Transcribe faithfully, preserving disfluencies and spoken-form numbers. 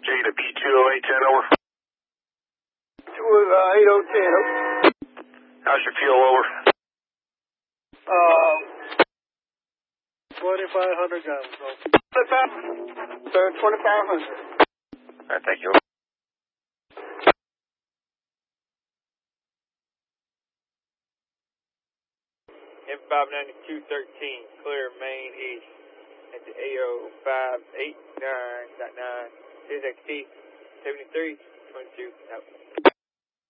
J to P two oh eight ten, over. two eight oh ten. How's your fuel, over? Um, twenty-five hundred gallons, over. twenty-five hundred. All right, thank you. M five ninety-two thirteen, clear main east at the A O five eight nine point nine, Sirius X T seventy-three twenty-two, out.